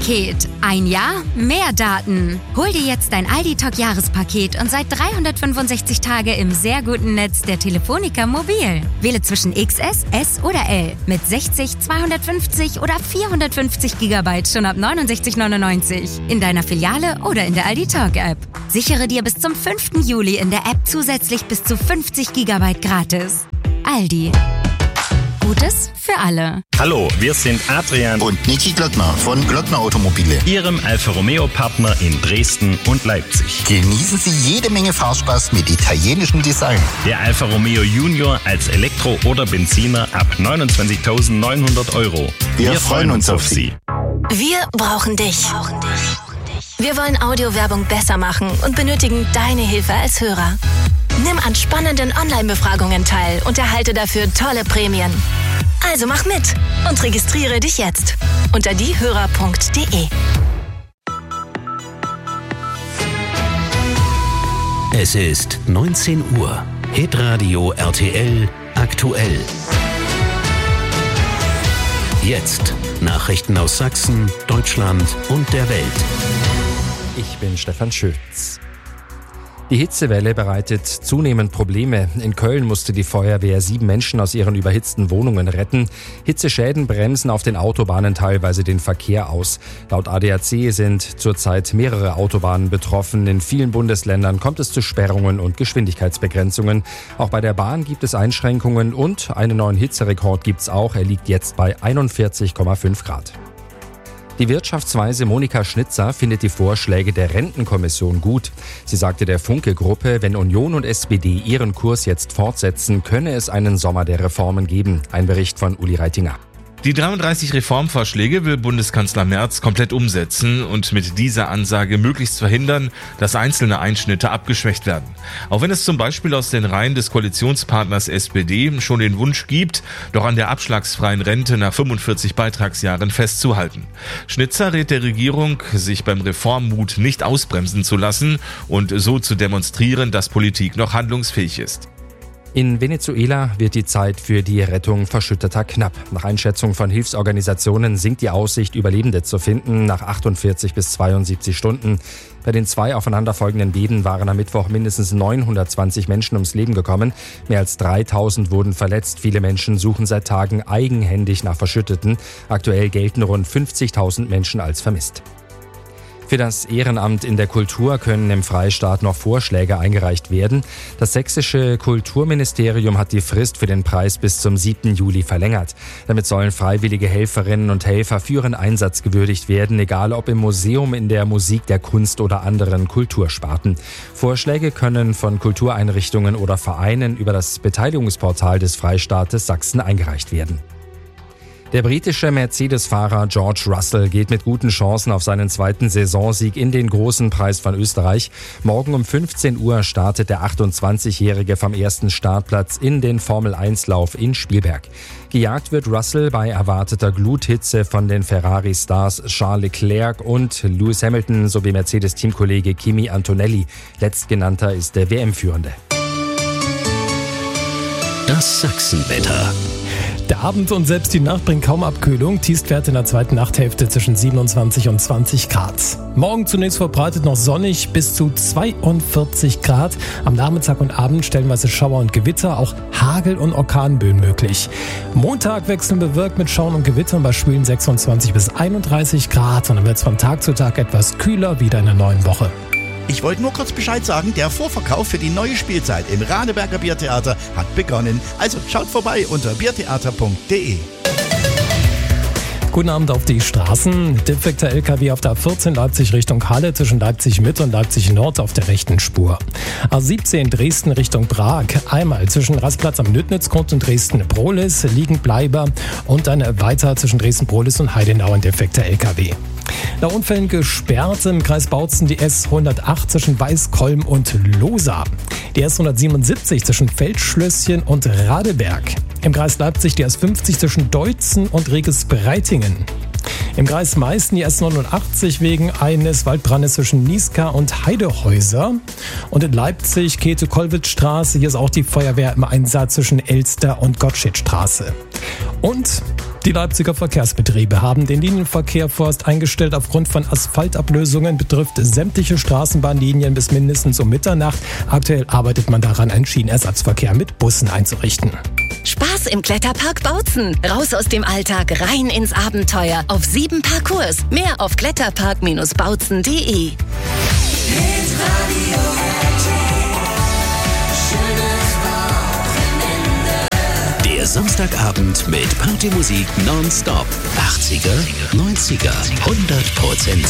Paket. Ein Jahr, mehr Daten. Hol dir jetzt dein Aldi Talk Jahrespaket und seit 365 Tage im sehr guten Netz der Telefonica Mobil. Wähle zwischen XS, S oder L mit 60, 250 oder 450 GB schon ab 69,99 in deiner Filiale oder in der Aldi Talk App. Sichere dir bis zum 5. Juli in der App zusätzlich bis zu 50 GB gratis. Aldi. Gutes für alle. Hallo, wir sind Adrian und Niki Glockner von Glockner Automobile, Ihrem Alfa Romeo Partner in Dresden und Leipzig. Genießen Sie jede Menge Fahrspaß mit italienischem Design. Der Alfa Romeo Junior als Elektro- oder Benziner ab 29.900 €. Wir freuen uns auf Sie. Wir brauchen dich. Wir wollen Audiowerbung besser machen und benötigen deine Hilfe als Hörer. Nimm an spannenden Online-Befragungen teil und erhalte dafür tolle Prämien. Also mach mit und registriere dich jetzt unter diehörer.de. Es ist 19 Uhr. Hitradio RTL aktuell. Jetzt Nachrichten aus Sachsen, Deutschland und der Welt. Ich bin Stefan Schütz. Die Hitzewelle bereitet zunehmend Probleme. In Köln musste die Feuerwehr 7 Menschen aus ihren überhitzten Wohnungen retten. Hitzeschäden bremsen auf den Autobahnen teilweise den Verkehr aus. Laut ADAC sind zurzeit mehrere Autobahnen betroffen. In vielen Bundesländern kommt es zu Sperrungen und Geschwindigkeitsbegrenzungen. Auch bei der Bahn gibt es Einschränkungen und einen neuen Hitzerekord gibt es auch. Er liegt jetzt bei 41,5 Grad. Die Wirtschaftsweise Monika Schnitzer findet die Vorschläge der Rentenkommission gut. Sie sagte der Funke-Gruppe, wenn Union und SPD ihren Kurs jetzt fortsetzen, könne es einen Sommer der Reformen geben. Ein Bericht von Uli Reitinger. Die 33 Reformvorschläge will Bundeskanzler Merz komplett umsetzen und mit dieser Ansage möglichst verhindern, dass einzelne Einschnitte abgeschwächt werden. Auch wenn es zum Beispiel aus den Reihen des Koalitionspartners SPD schon den Wunsch gibt, doch an der abschlagsfreien Rente nach 45 Beitragsjahren festzuhalten. Schnitzer rät der Regierung, sich beim Reformmut nicht ausbremsen zu lassen und so zu demonstrieren, dass Politik noch handlungsfähig ist. In Venezuela wird die Zeit für die Rettung Verschütteter knapp. Nach Einschätzung von Hilfsorganisationen sinkt die Aussicht, Überlebende zu finden, nach 48 bis 72 Stunden. Bei den 2 aufeinanderfolgenden Beben waren am Mittwoch mindestens 920 Menschen ums Leben gekommen. Mehr als 3000 wurden verletzt. Viele Menschen suchen seit Tagen eigenhändig nach Verschütteten. Aktuell gelten rund 50.000 Menschen als vermisst. Für das Ehrenamt in der Kultur können im Freistaat noch Vorschläge eingereicht werden. Das sächsische Kulturministerium hat die Frist für den Preis bis zum 7. Juli verlängert. Damit sollen freiwillige Helferinnen und Helfer für ihren Einsatz gewürdigt werden, egal ob im Museum, in der Musik, der Kunst oder anderen Kultursparten. Vorschläge können von Kultureinrichtungen oder Vereinen über das Beteiligungsportal des Freistaates Sachsen eingereicht werden. Der britische Mercedes-Fahrer George Russell geht mit guten Chancen auf seinen 2. Saisonsieg in den Großen Preis von Österreich. Morgen um 15 Uhr startet der 28-Jährige vom ersten Startplatz in den Formel-1-Lauf in Spielberg. Gejagt wird Russell bei erwarteter Gluthitze von den Ferrari-Stars Charles Leclerc und Lewis Hamilton sowie Mercedes-Teamkollege Kimi Antonelli. Letztgenannter ist der WM-Führende. Das Sachsenwetter. Der Abend und selbst die Nacht bringen kaum Abkühlung. Tiefstwerte in der zweiten Nachthälfte zwischen 27 und 20 Grad. Morgen zunächst verbreitet noch sonnig bis zu 42 Grad. Am Nachmittag und Abend stellenweise Schauer und Gewitter, auch Hagel- und Orkanböen möglich. Montag wechseln bewölkt mit Schauern und Gewittern bei schwülen 26 bis 31 Grad. Und dann wird es von Tag zu Tag etwas kühler wieder in der neuen Woche. Ich wollte nur kurz Bescheid sagen, der Vorverkauf für die neue Spielzeit im Radeberger Biertheater hat begonnen. Also schaut vorbei unter biertheater.de. Guten Abend auf die Straßen. Defekter LKW auf der A14 Leipzig Richtung Halle zwischen Leipzig Mitte und Leipzig Nord auf der rechten Spur. A17 Dresden Richtung Prag. Einmal zwischen Rastplatz am Nötnitzgrund und Dresden-Prohlis Liegenbleiber und dann weiter zwischen Dresden-Prohlis und Heidenau ein defekter LKW. Nach Unfällen gesperrt im Kreis Bautzen die S108 zwischen Weißkolm und Lohsa. Die S177 zwischen Feldschlösschen und Radeberg. Im Kreis Leipzig die S50 zwischen Deutzen und Reges-Breitingen. Im Kreis Meißen die S89 wegen eines Waldbrandes zwischen Niska und Heidehäuser. Und in Leipzig Käthe-Kollwitz-Straße, hier ist auch die Feuerwehr im Einsatz zwischen Elster und Gottschedstraße. Und die Leipziger Verkehrsbetriebe haben den Linienverkehr vorerst eingestellt. Aufgrund von Asphaltablösungen betrifft sämtliche Straßenbahnlinien bis mindestens um Mitternacht. Aktuell arbeitet man daran, einen Schienenersatzverkehr mit Bussen einzurichten. Spaß im Kletterpark Bautzen. Raus aus dem Alltag, rein ins Abenteuer. Auf 7 Parcours. Mehr auf kletterpark-bautzen.de. Der Samstagabend mit Partymusik nonstop. 80er, 90er, 100%